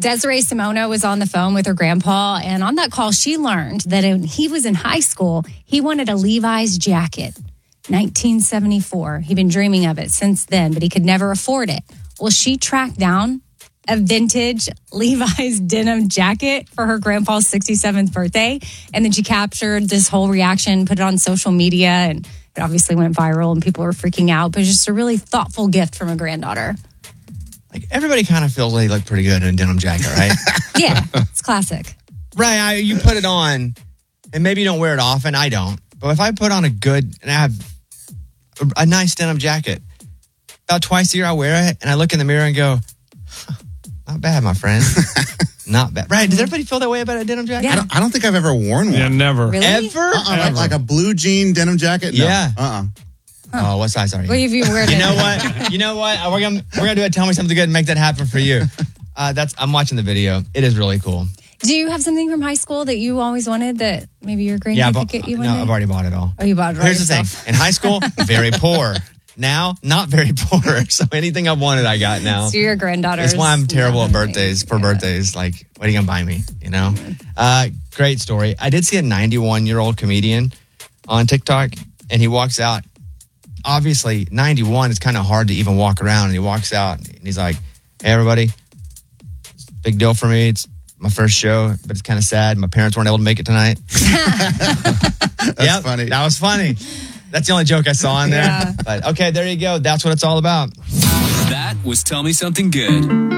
Desiree Simono was on the phone with her grandpa, and on that call, she learned that when he was in high school, he wanted a Levi's jacket. 1974. He'd been dreaming of it since then, but he could never afford it. Well, she tracked down a vintage Levi's denim jacket for her grandpa's 67th birthday, and then she captured this whole reaction, put it on social media, and it obviously went viral, and people were freaking out. But it was just a really thoughtful gift from a granddaughter. Like, everybody kind of feels they look pretty good in a denim jacket, right? Yeah, it's classic. Right, you put it on, and maybe you don't wear it often. I don't. But if I put on and I have a nice denim jacket, about twice a year I wear it, and I look in the mirror and go, not bad, my friend. Not bad. Right, does everybody feel that way about a denim jacket? Yeah. I don't think I've ever worn one. Yeah, never. Really? Ever? Ever? Like a blue jean denim jacket? No. Yeah. Oh, what size are you? Well, if you wear it. You know what? We're gonna do it. Tell me something good and make that happen for you. I'm watching the video. It is really cool. Do you have something from high school that you always wanted that maybe your grandkid could get you one day? No, I've already bought it all. Oh, you bought it all. Here's the thing. In high school, very poor. Now, not very poor. So anything I wanted, I got now. So your granddaughter. That's why I'm terrible at birthdays. Birthdays, like, what are you gonna buy me? You know. Great story. I did see a 91-year-old comedian on TikTok, and he walks out. Obviously, 91 is kind of hard to even walk around. And he walks out and he's like, "Hey, everybody, it's a big deal for me. It's my first show, but it's kind of sad. My parents weren't able to make it tonight." That's funny. That was funny. That's the only joke I saw in there. Yeah. But okay, there you go. That's what it's all about. That was Tell Me Something Good.